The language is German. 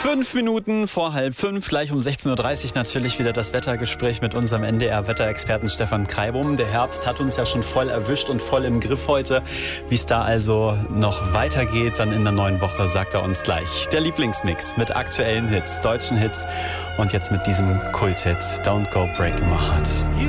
5 Minuten vor 4:30, gleich um 16.30 Uhr natürlich wieder das Wettergespräch mit unserem NDR-Wetterexperten Stefan Kreibum. Der Herbst hat uns ja schon voll erwischt und voll im Griff heute. Wie es da also noch weitergeht, dann in der neuen Woche, sagt er uns gleich. Der Lieblingsmix mit aktuellen Hits, deutschen Hits und jetzt mit diesem Kult-Hit Don't Go Breaking My Heart.